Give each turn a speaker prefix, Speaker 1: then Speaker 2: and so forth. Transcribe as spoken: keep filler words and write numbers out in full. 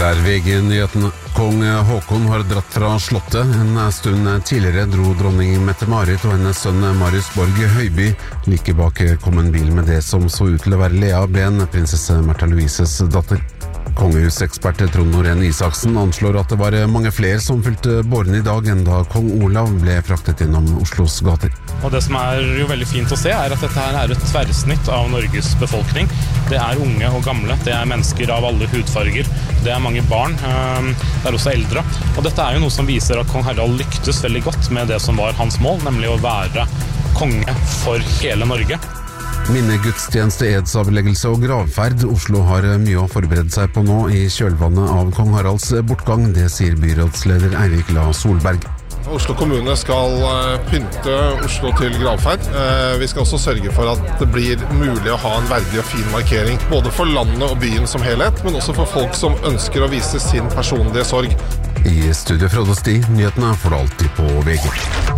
Speaker 1: er V G-nyheten. Kong Håkon har dratt fra slottet. En stund tidligere dro dronning Mette-Marit og hennes sønn Marius Borg Høiby. Like bak kom en bil med det som så ut til å være Lea Ben, prinsesse Märtha Louises datter. Kongehusekspert Trond Norén Isaksen anslår at det var mange flere som fylte båren i dag enn da kong Olav ble fraktet innom Oslos gater.
Speaker 2: Og det som er jo veldig fint å se er at dette her er et tverrsnitt av Norges befolkning. Det er unge og gamle, det er mennesker av alle hudfarger, det er mange barn, det er også eldre. Og dette er jo noe som viser at kong Harald lyktes veldig godt med det som var hans mål, nemlig å være konge for hele Norge.
Speaker 1: Minnegudstjeneste, edsavleggelse og gravferd. Oslo har mye å forberede seg på nå i kjølvannet av kong Haralds bortgang. Det sier byrådsleder Eirik La Solberg.
Speaker 3: Oslo kommune skal pynte Oslo til gravferd. Vi skal også sørge for at det blir mulig å ha en verdig og fin markering, både for landet og byen som helhet, men også for folk som ønsker å vise sin personlige sorg.
Speaker 1: I studio Frode Sti, nyhetene får du alltid på V G.